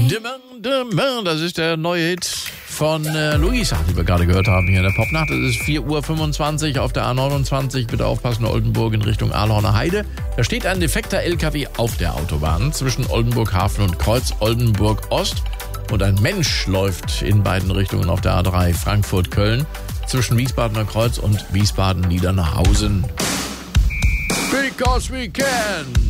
Demain, das ist der neue Hit von Luisa, die wir gerade gehört haben hier in der Popnacht. Es ist 4:25 Uhr auf der A29. Bitte aufpassen, Oldenburg in Richtung Ahlhorner Heide. Da steht ein defekter LKW auf der Autobahn zwischen Oldenburg-Hafen und Kreuz Oldenburg-Ost. Und ein Mensch läuft in beiden Richtungen auf der A3 Frankfurt-Köln zwischen Wiesbadener Kreuz und Wiesbaden-Niedernhausen. Because we can!